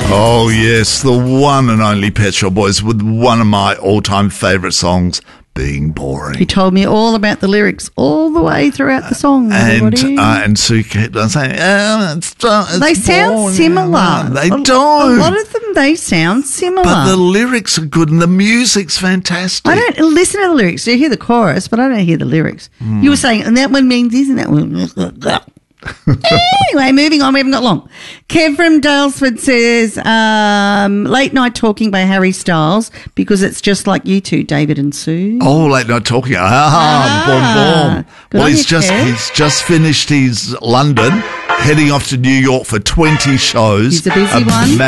Oh, yes, the one and only Pet Shop Boys with one of my all-time favourite songs, Being Boring. You told me all about the lyrics all the way throughout the song. And Sue kept on saying, it's they sound boring. similar. They don't. A lot of them, they sound similar. But the lyrics are good and the music's fantastic. I don't listen to the lyrics. You hear the chorus, but I don't hear the lyrics. You were saying, and that one means this and that one. Anyway, moving on. We haven't got long. Kev from Dalesford says, Late Night Talking by Harry Styles, because it's just like you two, David and Sue. Oh, Late Night Talking. Boom, boom. Well, he's just finished his London, heading off to New York for 20 shows. He's a busy one.